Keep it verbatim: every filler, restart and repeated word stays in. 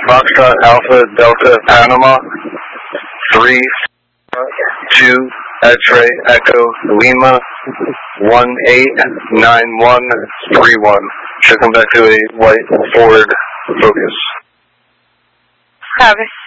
Foxtrot Alpha Delta Panama, three two X-ray Echo Lima, one eight nine one three one. Should come back to a white Ford Focus. Copy.